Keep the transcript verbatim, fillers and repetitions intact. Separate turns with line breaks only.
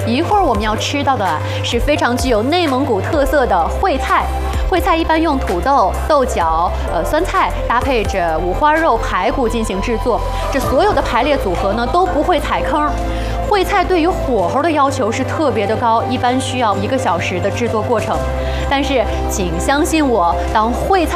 一会儿我们要吃到的是非常具有内蒙古特色的烩菜。烩菜一般用土豆、豆角、呃酸菜搭配着五花肉、排骨进行制作，这所有的排列组合呢都不会踩坑。烩菜对于火候的要求是特别的高，一般需要一个小时的制作过程。但是请相信我，当烩菜